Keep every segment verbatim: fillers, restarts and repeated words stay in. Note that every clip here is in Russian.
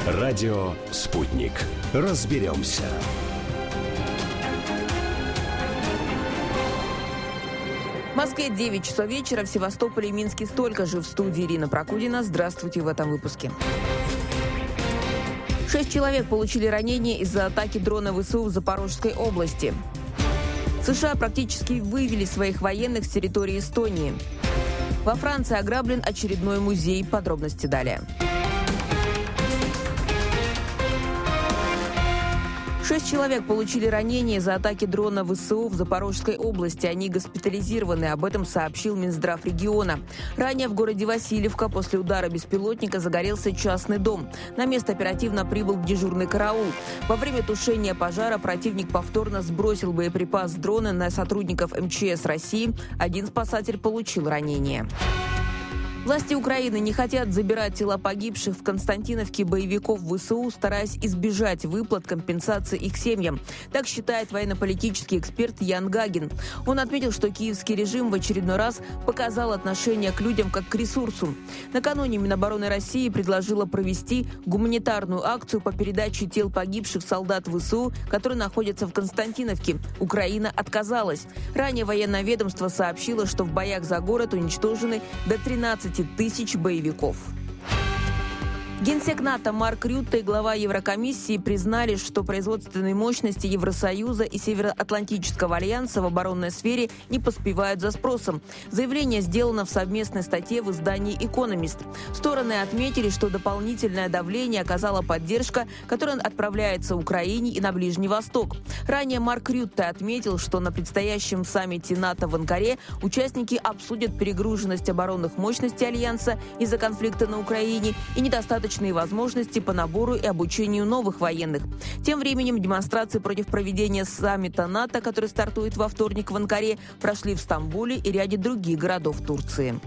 Радио «Спутник». Разберемся. В Москве девять часов вечера, в Севастополе и Минске столько же. В студии Ирина Прокудина. Здравствуйте в этом выпуске. Шесть человек получили ранения из-за атаки дрона ВСУ в Запорожской области. США практически вывели своих военных с территории Эстонии. Во Франции ограблен очередной музей. Подробности далее. Шесть человек получили ранения из-за атаки дрона ВСУ в Запорожской области. Они госпитализированы. Об этом сообщил Минздрав региона. Ранее в городе Васильевка после удара беспилотника загорелся частный дом. На место оперативно прибыл дежурный караул. Во время тушения пожара противник повторно сбросил боеприпас с дрона на сотрудников эм че эс России. Один спасатель получил ранение. Власти Украины не хотят забирать тела погибших в Константиновке боевиков ВСУ, стараясь избежать выплат компенсации их семьям. Так считает военно-политический эксперт Ян Гагин. Он отметил, что киевский режим в очередной раз показал отношение к людям как к ресурсу. Накануне Минобороны России предложила провести гуманитарную акцию по передаче тел погибших солдат ВСУ, которые находятся в Константиновке. Украина отказалась. Ранее военное ведомство сообщило, что в боях за город уничтожены до тринадцати тысяч боевиков. Генсек НАТО Марк Рютте и глава Еврокомиссии признали, что производственные мощности Евросоюза и Североатлантического альянса в оборонной сфере не поспевают за спросом. Заявление сделано в совместной статье в издании «Экономист». Стороны отметили, что дополнительное давление оказала поддержка, которая отправляется Украине и на Ближний Восток. Ранее Марк Рютте отметил, что на предстоящем саммите НАТО в Анкаре участники обсудят перегруженность оборонных мощностей Альянса из-за конфликта на Украине и недостаточно возможности по набору и обучению новых военных. Тем временем демонстрации против проведения саммита НАТО, который стартует во вторник в Анкаре, прошли в Стамбуле и ряде других городов Турции.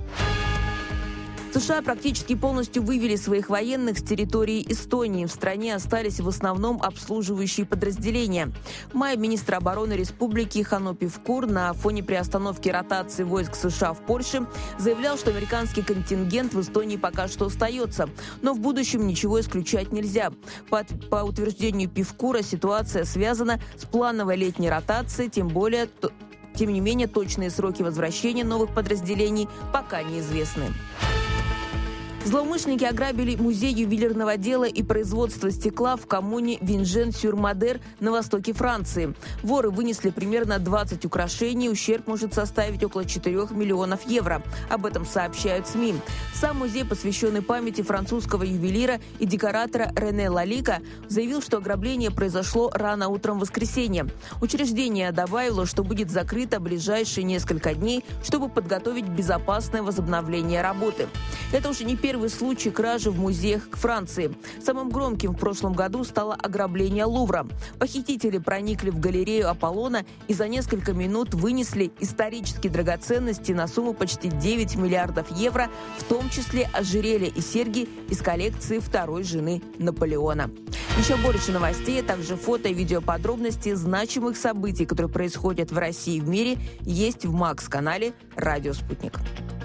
США практически полностью вывели своих военных с территории Эстонии. В стране остались в основном обслуживающие подразделения. В мае министр обороны республики Хано Пивкур на фоне приостановки ротации войск США в Польше заявлял, что американский контингент в Эстонии пока что остается. Но в будущем ничего исключать нельзя. По, по утверждению Пивкура, ситуация связана с плановой летней ротацией, тем более... Тем не менее, точные сроки возвращения новых подразделений пока неизвестны. Злоумышленники ограбили музей ювелирного дела и производства стекла в коммуне Винжен-сюр-Мадер на востоке Франции. Воры вынесли примерно двадцать украшений, ущерб может составить около четырёх миллионов евро. Об этом сообщают СМИ. Сам музей, посвященный памяти французского ювелира и декоратора Рене Лалика, заявил, что ограбление произошло рано утром в воскресенье. Учреждение добавило, что будет закрыто ближайшие несколько дней, чтобы подготовить безопасное возобновление работы. Это уже не первый случай кражи в музеях Франции. Самым громким в прошлом году стало ограбление Лувра. Похитители проникли в галерею Аполлона и за несколько минут вынесли исторические драгоценности на сумму почти девять миллиардов евро, в том числе ожерелья и серьги из коллекции второй жены Наполеона. Еще больше новостей, а также фото и видеоподробности значимых событий, которые происходят в России и в мире, есть в Макс-канале «Радио Спутник».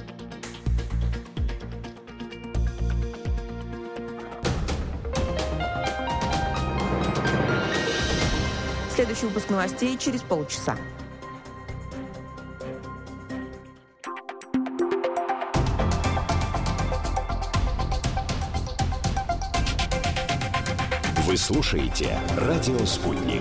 Следующий выпуск новостей через полчаса. Вы слушаете «Радио Спутник».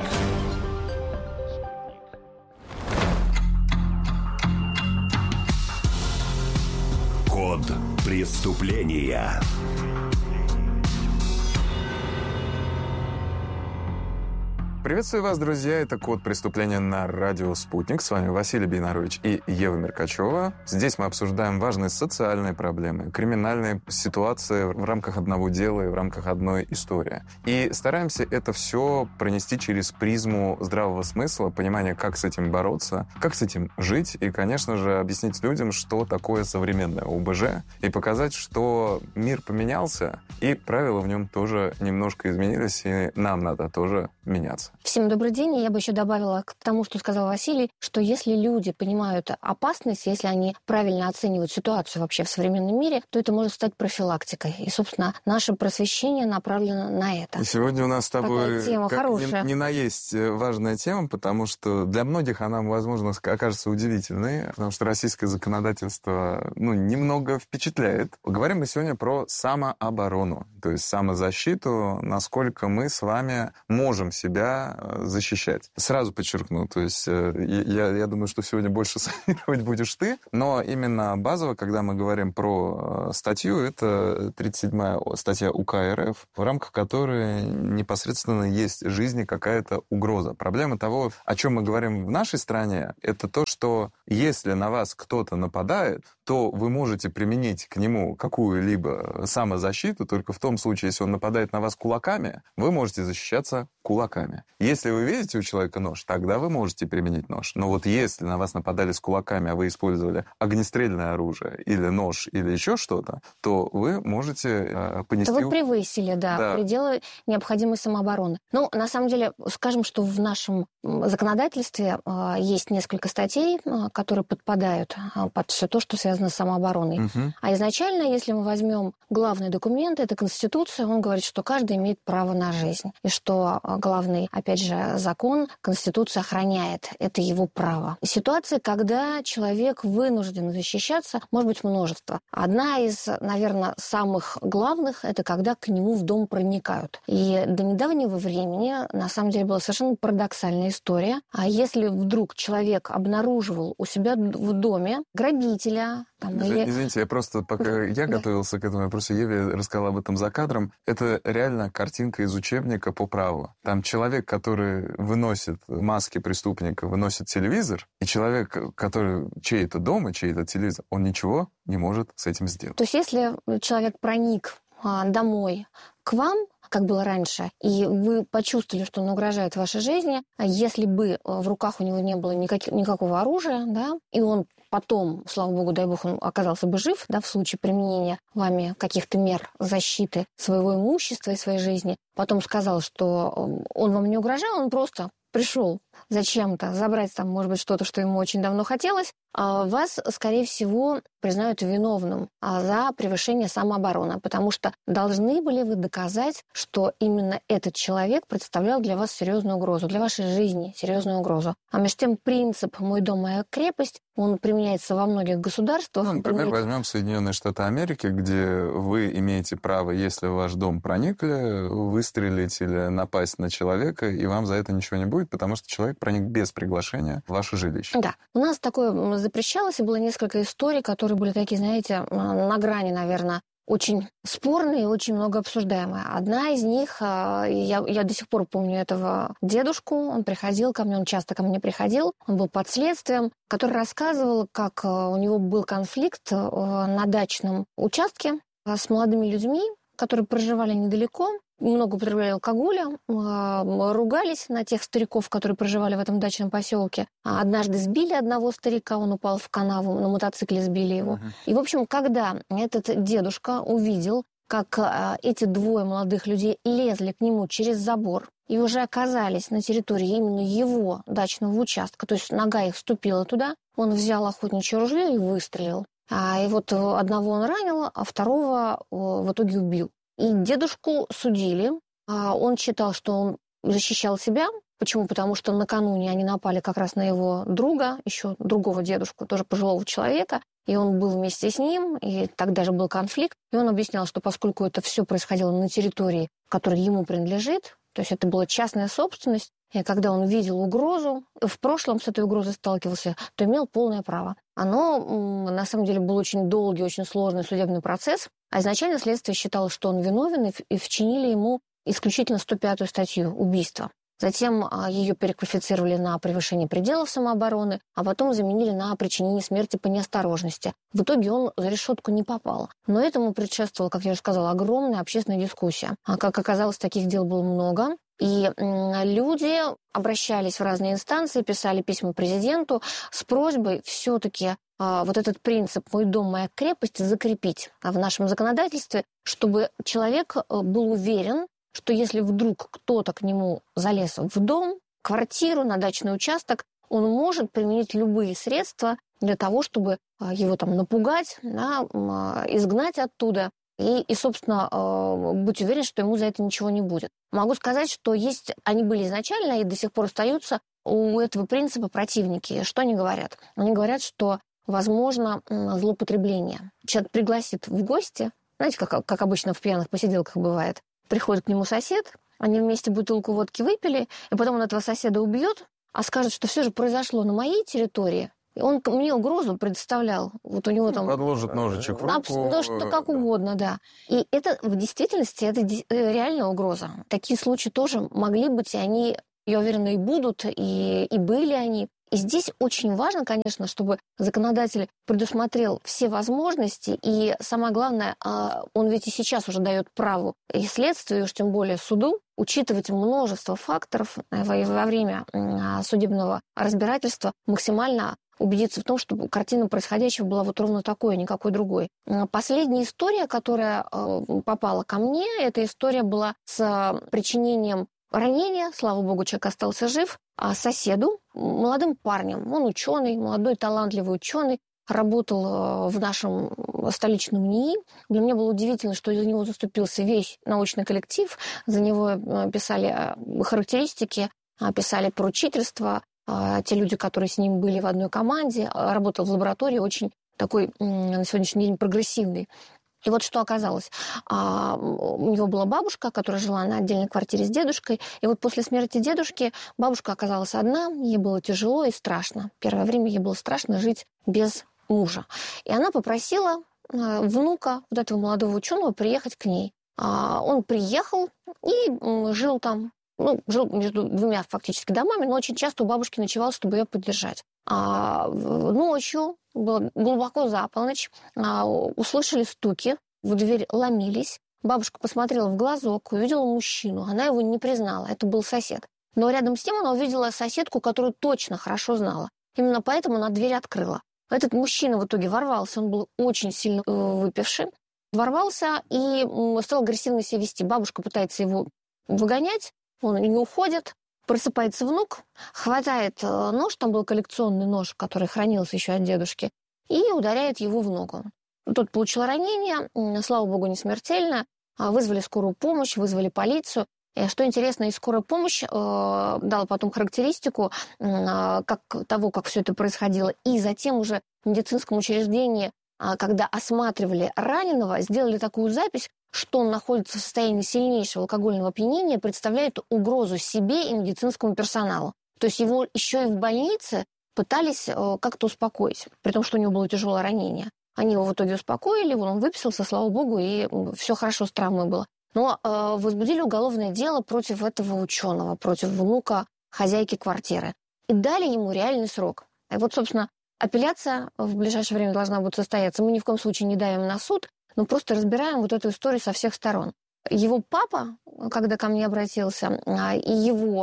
Код преступления. Приветствую вас, друзья. Это «Код преступления» на радио «Спутник». С вами Василий Бейнарович и Ева Меркачева. Здесь мы обсуждаем важные социальные проблемы, криминальные ситуации в рамках одного дела и в рамках одной истории. И стараемся это все пронести через призму здравого смысла, понимания, как с этим бороться, как с этим жить, и, конечно же, объяснить людям, что такое современное о бэ жэ, и показать, что мир поменялся, и правила в нем тоже немножко изменились, и нам надо тоже меняться. Всем добрый день. Я бы еще добавила к тому, что сказал Василий, что если люди понимают опасность, если они правильно оценивают ситуацию вообще в современном мире, то это может стать профилактикой. И, собственно, наше просвещение направлено на это. И сегодня у нас с тобой такая тема хорошая. Не, не наесть важная тема, потому что для многих она, возможно, окажется удивительной, потому что российское законодательство ну, немного впечатляет. Говорим мы сегодня про самооборону, то есть самозащиту, насколько мы с вами можем себя защищать. Сразу подчеркну, то есть я, я думаю, что сегодня больше советовать будешь ты, но именно базово, когда мы говорим про статью, это тридцать седьмая статья УК РФ, в рамках которой непосредственно есть жизни какая-то угроза. Проблема того, о чем мы говорим в нашей стране, это то, что если на вас кто-то нападает, то вы можете применить к нему какую-либо самозащиту только в том случае, если он нападает на вас кулаками, вы можете защищаться кулаками. Если вы видите у человека нож, тогда вы можете применить нож. Но вот если на вас нападали с кулаками, а вы использовали огнестрельное оружие или нож, или еще что-то, то вы можете э, понести... То вы превысили, да, да. пределы необходимой самообороны. Ну, на самом деле, скажем, что в нашем законодательстве э, есть несколько статей, э, которые подпадают э, под все то, что связано с самообороной. Угу. А изначально, если мы возьмем главный документ, это Конституция, он говорит, что каждый имеет право на жизнь. И что главный, опять же, закон, Конституция охраняет. Это его право. Ситуации, когда человек вынужден защищаться, может быть множество. Одна из, наверное, самых главных, это когда к нему в дом проникают. И до недавнего времени, на самом деле, была совершенно парадоксальная история. А если вдруг человек обнаруживал у себя в доме грабителя... Там, Извините, или... извините, я просто, пока я готовился к этому, я просто Еве рассказал об этом за кадром, это реально картинка из учебника по праву. Там человек, который выносит маски преступника, выносит телевизор, и человек, который чей-то дом и чей-то телевизор, он ничего не может с этим сделать. То есть если человек проник а, домой к вам, как было раньше, и вы почувствовали, что он угрожает вашей жизни, если бы в руках у него не было никак, никакого оружия, да, и он потом, слава богу, дай бог, он оказался бы жив, да, в случае применения вами каких-то мер защиты своего имущества и своей жизни, потом сказал, что он вам не угрожал, он просто пришел зачем-то забрать там, может быть, что-то, что ему очень давно хотелось, вас, скорее всего, признают виновным за превышение самообороны, потому что должны были вы доказать, что именно этот человек представлял для вас серьезную угрозу, для вашей жизни серьезную угрозу. А между тем принцип «мой дом, моя крепость», он применяется во многих государствах. Ну, например, применяется... возьмем Соединенные Штаты Америки, где вы имеете право, если в ваш дом проникли, выстрелить или напасть на человека, и вам за это ничего не будет, потому что человек проник без приглашения в ваше жилище. Да. У нас такое запрещалось, и было несколько историй, которые были такие, знаете, на грани, наверное, очень спорные и очень много обсуждаемые. Одна из них, я, я до сих пор помню этого дедушку, он приходил ко мне, он часто ко мне приходил, он был под следствием, который рассказывал, как у него был конфликт на дачном участке с молодыми людьми, которые проживали недалеко, много употребляли алкоголя, ругались на тех стариков, которые проживали в этом дачном поселке. Однажды сбили одного старика, он упал в канаву, на мотоцикле сбили его. Uh-huh. И, в общем, когда этот дедушка увидел, как эти двое молодых людей лезли к нему через забор и уже оказались на территории именно его дачного участка, то есть нога их вступила туда, он взял охотничье ружье и выстрелил. И вот одного он ранил, а второго в итоге убил. И дедушку судили. Он считал, что он защищал себя. Почему? Потому что накануне они напали как раз на его друга, еще другого дедушку, тоже пожилого человека. И он был вместе с ним, и тогда же был конфликт. И он объяснял, что поскольку это все происходило на территории, которая ему принадлежит, то есть это была частная собственность, и когда он видел угрозу, в прошлом с этой угрозой сталкивался, то имел полное право. Оно, на самом деле, был очень долгий, очень сложный судебный процесс, а изначально следствие считало, что он виновен, и вчинили ему исключительно сто пятую статью убийства. Затем ее переквалифицировали на превышение пределов самообороны, а потом заменили на причинение смерти по неосторожности. В итоге он за решетку не попал. Но этому предшествовала, как я уже сказала, огромная общественная дискуссия. А как оказалось, таких дел было много. И люди обращались в разные инстанции, писали письма президенту с просьбой все-таки вот этот принцип «мой дом, моя крепость» закрепить в нашем законодательстве, чтобы человек был уверен, что если вдруг кто-то к нему залез в дом, квартиру, на дачный участок, он может применить любые средства для того, чтобы его там напугать, да, изгнать оттуда и, и, собственно, быть уверен, что ему за это ничего не будет. Могу сказать, что есть, они были изначально и до сих пор остаются у этого принципа противники. Что они говорят? Они говорят, что возможно злоупотребление. Человек пригласит в гости, знаете, как, как обычно в пьяных посиделках бывает, приходит к нему сосед, они вместе бутылку водки выпили, и потом он этого соседа убьет, а скажет, что все же произошло на моей территории. И он мне угрозу предоставлял. Вот у него там... Подложит ножичек в руку. Да, что как угодно, да. И это в действительности это реальная угроза. Такие случаи тоже могли быть, и они, я уверена, и будут, и, и были они. И здесь очень важно, конечно, чтобы законодатель предусмотрел все возможности, и самое главное, он ведь и сейчас уже дает право и следствию, и уж тем более суду, учитывать множество факторов во время судебного разбирательства, максимально убедиться в том, чтобы картина происходящего была вот ровно такой, а никакой другой. Последняя история, которая попала ко мне, эта история была с причинением ранения, слава богу, человек остался жив, а соседу, молодым парнем. Он ученый, молодой, талантливый ученый, работал в нашем столичном НИИ. Для меня было удивительно, что за него заступился весь научный коллектив, за него писали характеристики, писали поручительства. Те люди, которые с ним были в одной команде, работал в лаборатории, очень такой на сегодняшний день прогрессивный. И вот что оказалось. А, у него была бабушка, которая жила на отдельной квартире с дедушкой. И вот после смерти дедушки бабушка оказалась одна, ей было тяжело и страшно. Первое время ей было страшно жить без мужа. И она попросила внука вот этого молодого ученого приехать к ней. А, он приехал и жил там. Ну, жил между двумя фактически домами, но очень часто у бабушки ночевал, чтобы ее поддержать. А ночью, было глубоко за полночь, а, услышали стуки, в дверь ломились. Бабушка посмотрела в глазок, увидела мужчину. Она его не признала, это был сосед. Но рядом с ним она увидела соседку, которую точно хорошо знала. Именно поэтому она дверь открыла. Этот мужчина в итоге ворвался, он был очень сильно выпивший. Ворвался и стал агрессивно себя вести. Бабушка пытается его выгонять, он не уходит, просыпается внук, хватает нож, там был коллекционный нож, который хранился еще от дедушки, и ударяет его в ногу. Тот получил ранение, слава богу, не смертельно, вызвали скорую помощь, вызвали полицию. И что интересно, и скорая помощь э, дала потом характеристику э, как, того, как все это происходило, и затем уже в медицинском учреждении, э, когда осматривали раненого, сделали такую запись, что он находится в состоянии сильнейшего алкогольного опьянения, представляет угрозу себе и медицинскому персоналу. То есть его еще и в больнице пытались как-то успокоить, при том, что у него было тяжелое ранение. Они его в итоге успокоили, он выписался, слава богу, и все хорошо с травмой было. Но э, возбудили уголовное дело против этого ученого, против внука хозяйки квартиры. И дали ему реальный срок. И вот, собственно, апелляция в ближайшее время должна будет состояться. Мы ни в коем случае не давим на суд, но просто разбираем вот эту историю со всех сторон. Его папа, когда ко мне обратился, и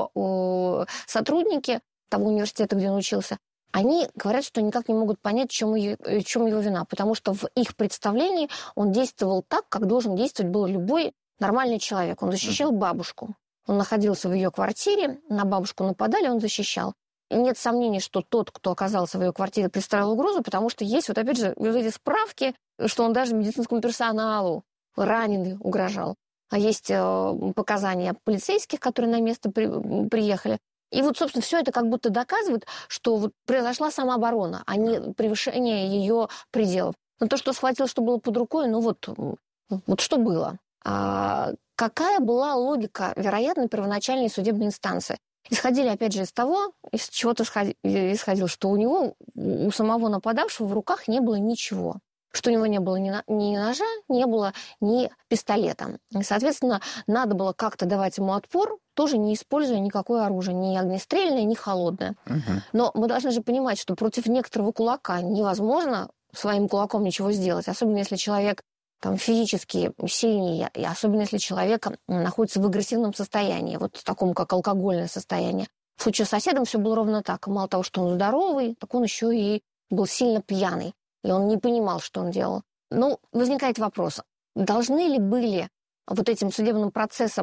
его сотрудники того университета, где он учился, они говорят, что никак не могут понять, в чем, ее, в чем его вина, потому что в их представлении он действовал так, как должен действовать был любой нормальный человек. Он защищал бабушку. Он находился в ее квартире, на бабушку нападали, он защищал. И нет сомнений, что тот, кто оказался в ее квартире, представлял угрозу, потому что есть, вот опять же, вот эти справки, что он даже медицинскому персоналу раненый угрожал. А есть э, показания полицейских, которые на место при, приехали. И вот, собственно, все это как будто доказывает, что вот произошла самооборона, а не превышение ее пределов. Но то, что схватил, что было под рукой, ну вот, вот что было. А какая была логика, вероятно, первоначальной судебной инстанции? Исходили, опять же, из того, из чего-то исходил, что у него, у самого нападавшего в руках не было ничего. Что у него не было ни, на, ни ножа, не было ни пистолета. И, соответственно, надо было как-то давать ему отпор, тоже не используя никакое оружие, ни огнестрельное, ни холодное. Uh-huh. Но мы должны же понимать, что против некоторого кулака невозможно своим кулаком ничего сделать, особенно если человек там, физически сильнее, и особенно если человек находится в агрессивном состоянии, вот в таком, как алкогольное состояние. В случае с соседом все было ровно так. Мало того, что он здоровый, так он еще и был сильно пьяный. И он не понимал, что он делал. Ну, возникает вопрос, должны ли были вот этим судебным процессом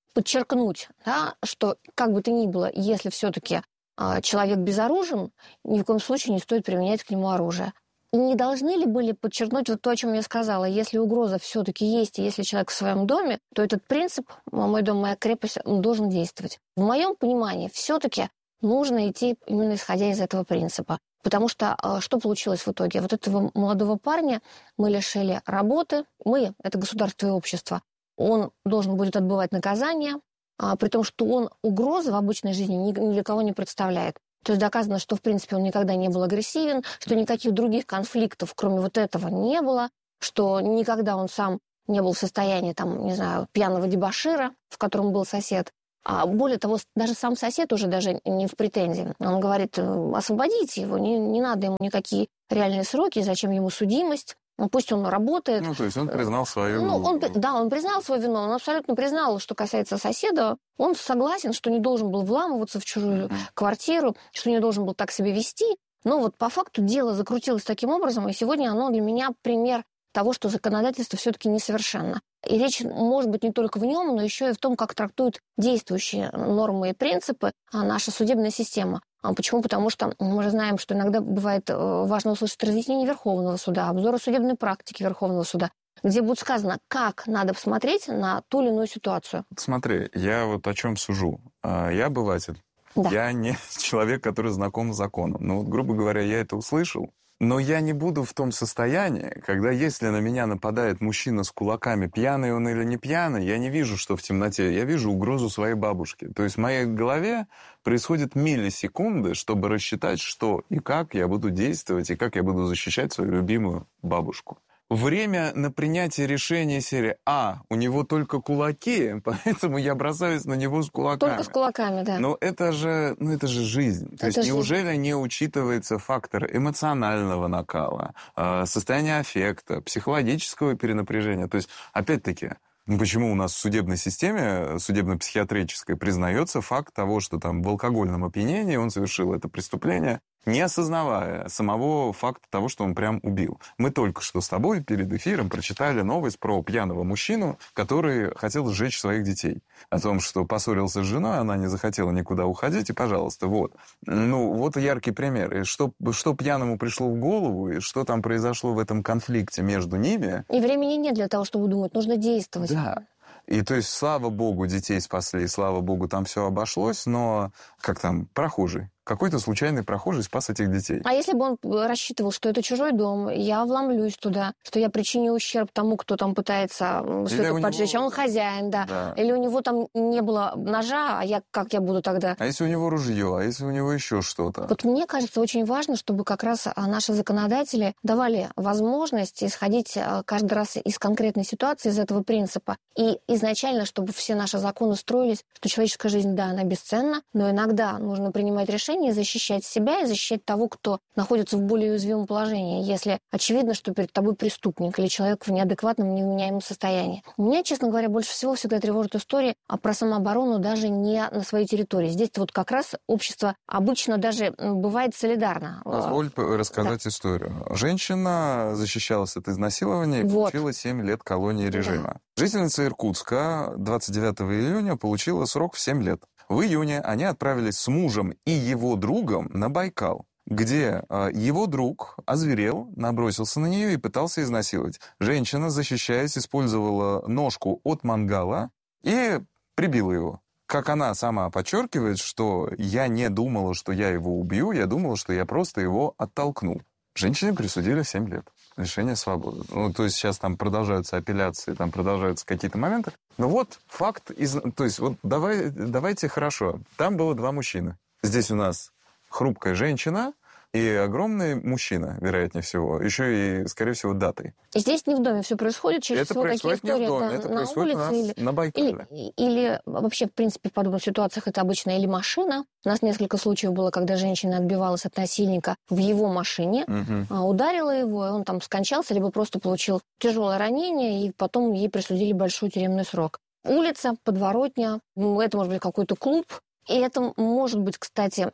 подчеркнуть, да, что как бы то ни было, если все-таки э, человек безоружен, ни в коем случае не стоит применять к нему оружие. И не должны ли были подчеркнуть вот то, о чем я сказала, если угроза все-таки есть, и если человек в своем доме, то этот принцип «мой дом, моя крепость» должен действовать. В моем понимании все-таки нужно идти именно исходя из этого принципа. Потому что что получилось в итоге? Вот этого молодого парня мы лишили работы. Мы, это государство и общество. Он должен будет отбывать наказание, при том, что он угрозы в обычной жизни ни для кого не представляет. То есть доказано, что, в принципе, он никогда не был агрессивен, что никаких других конфликтов, кроме вот этого, не было, что никогда он сам не был в состоянии, там, не знаю, пьяного дебошира, в котором был сосед. А более того, даже сам сосед уже даже не в претензии. Он говорит, освободите его, не, не надо ему никакие реальные сроки, зачем ему судимость. Пусть он работает. Ну, то есть он признал свою... Ну, он, да, он признал свою вину, он абсолютно признал, что касается соседа. Он согласен, что не должен был вламываться в чужую mm-hmm. квартиру, что не должен был так себя вести. Но вот по факту дело закрутилось таким образом, и сегодня оно для меня пример того, что законодательство все-таки несовершенно. И речь может быть не только в нем, но еще и в том, как трактуют действующие нормы и принципы наша судебная система. Почему? Потому что мы же знаем, что иногда бывает важно услышать разъяснение Верховного суда, обзоры судебной практики Верховного суда, где будет сказано, как надо посмотреть на ту или иную ситуацию. Смотри, я вот о чем сужу. Я обыватель. Да. Я не человек, который знаком с законом. Но вот, грубо говоря, я это услышал. Но я не буду в том состоянии, когда если на меня нападает мужчина с кулаками, пьяный он или не пьяный, я не вижу, что в темноте, я вижу угрозу своей бабушки. То есть в моей голове происходят миллисекунды, чтобы рассчитать, что и как я буду действовать, и как я буду защищать свою любимую бабушку. Время на принятие решения серии «А, у него только кулаки, поэтому я бросаюсь на него с кулаками». Только с кулаками, да. Но это же, ну, это же жизнь. То это есть жизнь. Неужели не учитывается фактор эмоционального накала, состояния аффекта, психологического перенапряжения? То есть, опять-таки, ну, почему у нас в судебной системе, судебно-психиатрической, признается факт того, что там в алкогольном опьянении он совершил это преступление, не осознавая самого факта того, что он прям убил. Мы только что с тобой перед эфиром прочитали новость про пьяного мужчину, который хотел сжечь своих детей. О том, что поссорился с женой, она не захотела никуда уходить, и, пожалуйста, вот. Ну, вот яркий пример. И что, что пьяному пришло в голову, и что там произошло в этом конфликте между ними. И времени нет для того, чтобы думать, нужно действовать. Да. И то есть, слава богу, детей спасли, слава богу, там все обошлось, но как там, прохожий. Какой-то случайный прохожий спас этих детей. А если бы он рассчитывал, что это чужой дом, я вломлюсь туда, что я причиню ущерб тому, кто там пытается что-то поджечь, него... а он хозяин, да. да. Или у него там не было ножа, а я как я буду тогда... А если у него ружье, а если у него еще что-то? Вот мне кажется, очень важно, чтобы как раз наши законодатели давали возможность исходить каждый раз из конкретной ситуации, из этого принципа. И изначально, чтобы все наши законы строились, что человеческая жизнь, да, она бесценна, но иногда нужно принимать решения, защищать себя и защищать того, кто находится в более уязвимом положении, если очевидно, что перед тобой преступник или человек в неадекватном, невменяемом состоянии. Меня, честно говоря, больше всего всегда тревожит история про самооборону даже не на своей территории. Здесь вот как раз общество обычно даже бывает солидарно. Позволь рассказать да. историю. Женщина защищалась от изнасилования и вот. получила семь лет колонии режима. Да. Жительница Иркутска двадцать девятого июня получила срок в семь лет. В июне они отправились с мужем и его другом на Байкал, где э, его друг озверел, набросился на нее и пытался изнасиловать. Женщина, защищаясь, использовала ножку от мангала и прибила его. Как она сама подчеркивает, что я не думала, что я его убью, я думала, что я просто его оттолкну. Женщине присудили семь лет лишения свободы. Ну, то есть сейчас там продолжаются апелляции, там продолжаются какие-то моменты. Но вот факт, из... то есть вот давай, давайте хорошо. Там было два мужчины. Здесь у нас хрупкая женщина и огромный мужчина, вероятнее всего. Еще и, скорее всего, датой. И здесь не в доме все происходит. Через это всего такие истории не в доме, это на происходит улице. у нас или, на Байкале. Или, или вообще, в принципе, в подобных ситуациях это обычно или машина. У нас несколько случаев было, когда женщина отбивалась от насильника в его машине, угу. ударила его, и он там скончался, либо просто получил тяжелое ранение, и потом ей присудили большой тюремный срок. Улица, подворотня, это может быть какой-то клуб. И это может быть, кстати,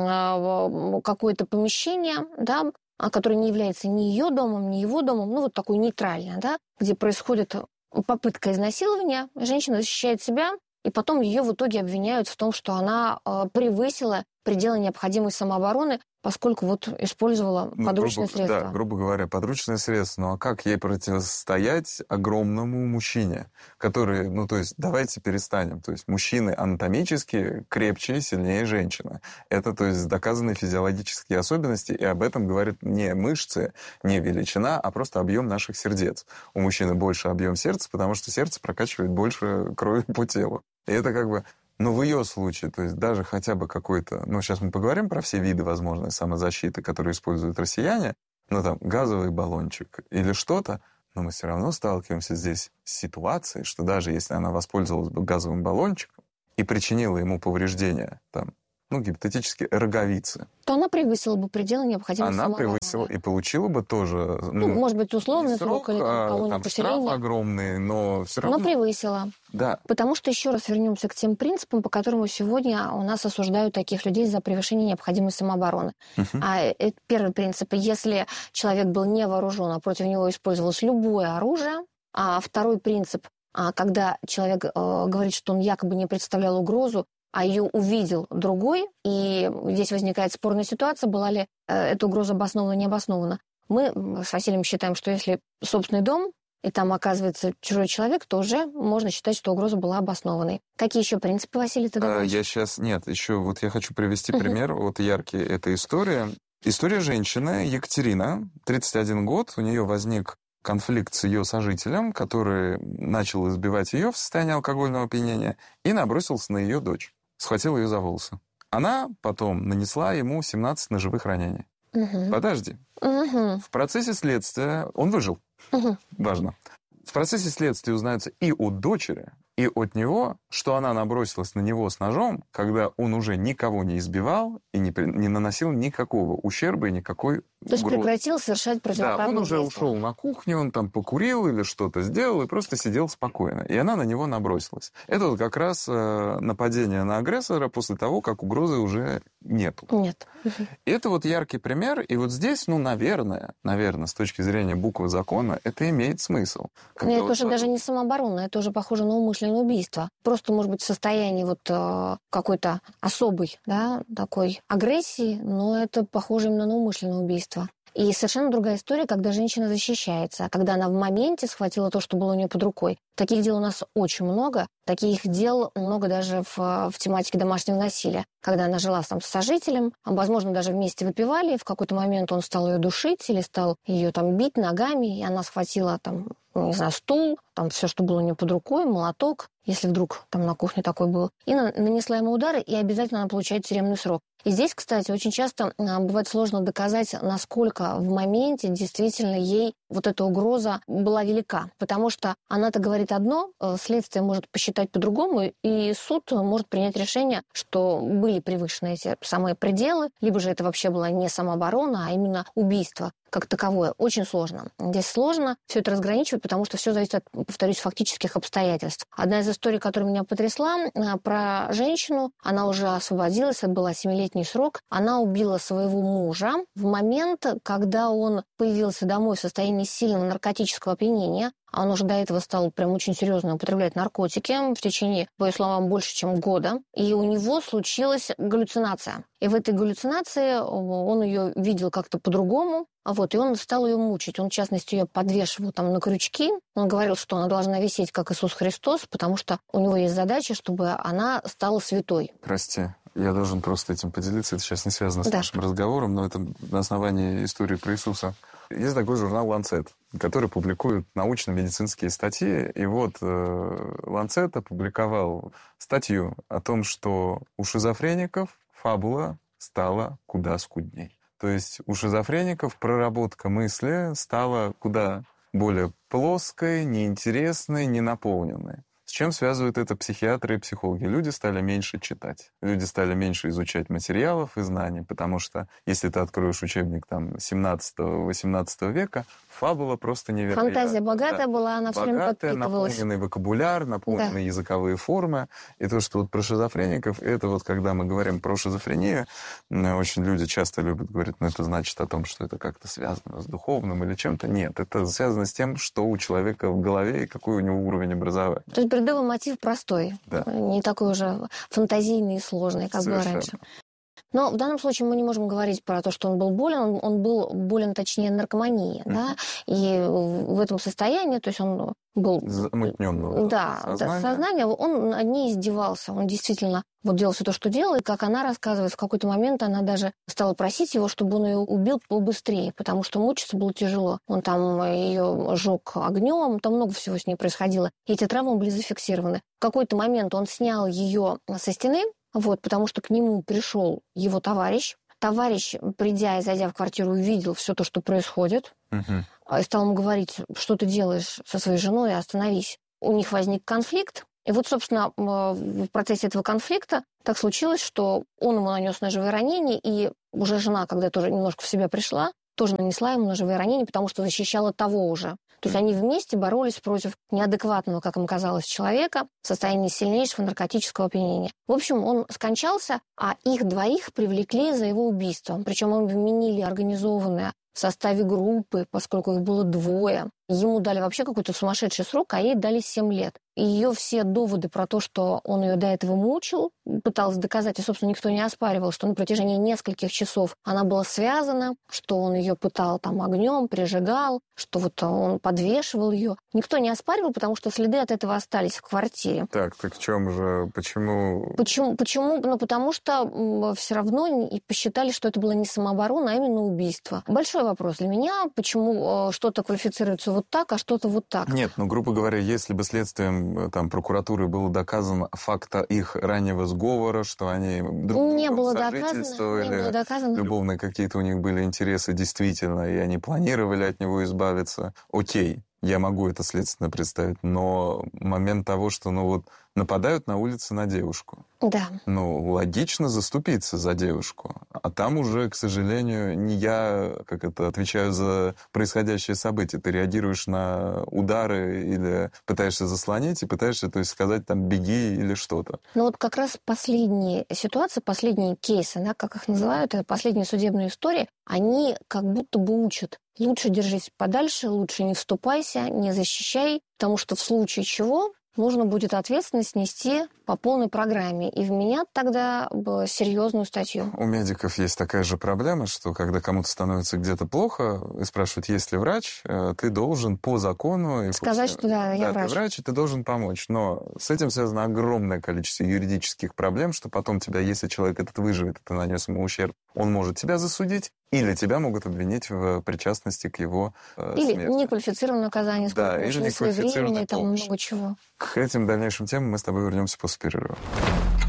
какое-то помещение, да, которое не является ни ее домом, ни его домом, ну вот такое нейтральное, да, где происходит попытка изнасилования, женщина защищает себя, и потом ее в итоге обвиняют в том, что она э, превысила пределы необходимой самообороны, поскольку вот использовала Ну, подручные грубо, средства. Да, грубо говоря, подручные средства. Ну а как ей противостоять огромному мужчине, который, ну то есть давайте перестанем. То есть мужчины анатомически крепче и сильнее женщины. Это, то есть, доказанные физиологические особенности, и об этом говорят не мышцы, не величина, а просто объем наших сердец. У мужчины больше объем сердца, потому что сердце прокачивает больше крови по телу. И это как бы... Но в ее случае, то есть даже хотя бы какой-то... Ну, сейчас мы поговорим про все виды возможной самозащиты, которые используют россияне, ну, там, газовый баллончик или что-то, но мы все равно сталкиваемся здесь с ситуацией, что даже если она воспользовалась бы газовым баллончиком и причинила ему повреждения, там, ну, гипотетически, роговицы. То она превысила бы пределы необходимой Она самообороны. превысила и получила бы тоже... Ну, Ну, может быть, условный не срок, срок, или там, а, колония там штраф поселения. огромный, но все равно... Но превысила. Да. Потому что, еще раз вернемся к тем принципам, по которым сегодня у нас осуждают таких людей за превышение необходимой самообороны. Uh-huh. А это первый принцип. Если человек был не вооружен, а против него использовалось любое оружие. А второй принцип, когда человек говорит, что он якобы не представлял угрозу, а ее увидел другой, и здесь возникает спорная ситуация, была ли эта угроза обоснована, не обоснована. Мы с Василием считаем, что если собственный дом, и там оказывается чужой человек, то уже можно считать, что угроза была обоснованной. Какие еще принципы, Василий, ты добавишь? Я сейчас... Нет, еще вот я хочу привести пример. Вот яркий эта история. История женщины Екатерина, тридцать один год, у нее возник конфликт с ее сожителем, который начал избивать ее в состоянии алкогольного опьянения и набросился на ее дочь. Схватил ее за волосы. Она потом нанесла ему семнадцать ножевых ранений. Угу. Подожди. Угу. В процессе следствия он выжил. Угу. Важно. В процессе следствия узнается и от дочери, и от него, что она набросилась на него с ножом, когда он уже никого не избивал и не, не наносил никакого ущерба и никакой То есть угрозы. прекратил совершать противоправные Да, он уже действия. ушел на кухню, он там покурил или что-то сделал и просто сидел спокойно. И она на него набросилась. Это вот как раз э, нападение на агрессора после того, как угрозы уже нету. Нет. И это вот яркий пример. И вот здесь, ну, наверное, наверное, с точки зрения буквы закона, это имеет смысл. Нет, это вот уже даже не самооборона, это уже похоже на умышленное убийство. Просто, может быть, в состоянии вот э, какой-то особой, да, такой агрессии, но это похоже именно на умышленное убийство. И совершенно другая история, когда женщина защищается, когда она в моменте схватила то, что было у нее под рукой. Таких дел у нас очень много. Таких дел много даже в, в тематике домашнего насилия. Когда она жила там с сожителем, возможно, даже вместе выпивали, в какой-то момент он стал ее душить или стал ее там бить ногами, и она схватила там, не знаю, стул, там все, что было у нее под рукой, молоток, если вдруг там на кухне такой был, и нанесла ему удары, и обязательно она получает тюремный срок. И здесь, кстати, очень часто бывает сложно доказать, насколько в моменте действительно ей вот эта угроза была велика. Потому что она-то говорит одно, следствие может посчитать по-другому, и суд может принять решение, что были превышены эти самые пределы, либо же это вообще была не самооборона, а именно убийство как таковое. Очень сложно. Здесь сложно все это разграничивать, потому что все зависит от, повторюсь, фактических обстоятельств. Одна из историй, которая меня потрясла, про женщину. Она уже освободилась, отбыла семилетний срок. Она убила своего мужа в момент, когда он появился домой в состоянии сильного наркотического опьянения. А он уже до этого стал прям очень серьезно употреблять наркотики в течение, по ее словам, больше, чем года. И у него случилась галлюцинация. И в этой галлюцинации он ее видел как-то по-другому. Вот, и он стал ее мучить. Он, в частности, ее подвешивал там на крючки. Он говорил, что она должна висеть, как Иисус Христос, потому что у него есть задача, чтобы она стала святой. Прости, я должен просто этим поделиться. Это сейчас не связано с да. нашим разговором, но это на основании истории про Иисуса. Есть такой журнал «Ланцет», который публикует научно-медицинские статьи. И вот э, «Ланцет» опубликовал статью о том, что у шизофреников фабула стала куда скудней. То есть у шизофреников проработка мысли стала куда более плоской, неинтересной, ненаполненной. С чем связывают это психиатры и психологи? Люди стали меньше читать. Люди стали меньше изучать материалов и знаний, потому что если ты откроешь учебник там семнадцатого-восемнадцатого века, фабула просто невероятная. Фантазия богатая да. была, она все время Богатая, подпитывалась. наполненный вокабуляр, наполненные да. языковые формы. И то, что вот про шизофреников, это вот когда мы говорим про шизофрению, очень люди часто любят говорить, ну это значит о том, что это как-то связано с духовным или чем-то. Нет, это связано с тем, что у человека в голове и какой у него уровень образования. То есть Следовый мотив простой, Да. не такой уже фантазийный и сложный, как было раньше. Но в данном случае мы не можем говорить про то, что он был болен. Он, он был болен, точнее, наркоманией, uh-huh. да, и в этом состоянии, то есть он был... Замутненного да, сознания. Да, сознание. Он над ней издевался. Он действительно вот делал все то, что делал, и, как она рассказывает, в какой-то момент она даже стала просить его, чтобы он ее убил побыстрее, потому что мучиться было тяжело. Он там ее жег огнем, там много всего с ней происходило. И эти травмы были зафиксированы. В какой-то момент он снял ее со стены, вот, потому что к нему пришел его товарищ. Товарищ, придя и зайдя в квартиру, увидел все то, что происходит, uh-huh. и стал ему говорить, что ты делаешь со своей женой, остановись. У них возник конфликт, и вот, собственно, в процессе этого конфликта так случилось, что он ему нанес ножевые ранения, и уже жена, когда тоже немножко в себя пришла, тоже нанесла ему ножевые ранения, потому что защищала того уже. То есть они вместе боролись против неадекватного, как им казалось, человека в состоянии сильнейшего наркотического опьянения. В общем, он скончался, а их двоих привлекли за его убийство. Причем им вменили организованное в составе группы, поскольку их было двое. Ему дали вообще какой-то сумасшедший срок, а ей дали семь лет. И ее все доводы про то, что он ее до этого мучил, пытался доказать, и, собственно, никто не оспаривал, что на протяжении нескольких часов она была связана, что он ее пытал там огнем, прижигал, что вот он подвешивал ее. Никто не оспаривал, потому что следы от этого остались в квартире. Так, так в чем же, почему? Почему? Почему? Ну, потому что все равно и посчитали, что это была не самооборона, а именно убийство. Большой вопрос для меня, почему что-то квалифицируется вот так, а что-то вот так. Нет, ну, грубо говоря, если бы следствием там, прокуратуры было доказано факта их раннего сговора, что они друг не было сожительствовали, доказано, не было доказано. Любовные какие-то у них были интересы действительно, и они планировали от него избавиться, окей. Я могу это следственно представить, но момент того, что ну вот нападают на улице на девушку. Да. Ну, логично заступиться за девушку. А там уже, к сожалению, не я, как это, отвечаю за происходящее событие. Ты реагируешь на удары или пытаешься заслонить, и пытаешься, то есть, сказать там «беги» или что-то. Ну вот как раз последние ситуации, последние кейсы, да, как их называют, это последние судебные истории, они как будто бы учат. Лучше держись подальше, лучше не вступайся, не защищай, потому что в случае чего нужно будет ответственность нести по полной программе. И вменят тогда серьезную статью. У медиков есть такая же проблема, что когда кому-то становится где-то плохо, и спрашивают, есть ли врач, ты должен по закону... Сказать, что да, я да, врач. Ты врач, и ты должен помочь. Но с этим связано огромное количество юридических проблем, что потом тебя, если человек этот выживет, и ты нанес ему ущерб, он может тебя засудить, или тебя могут обвинить в причастности к его э, или смерти. Неквалифицированное наказание, сколько да, ушли своевременное, и там много чего. К этим дальнейшим темам мы с тобой вернемся после перерыва.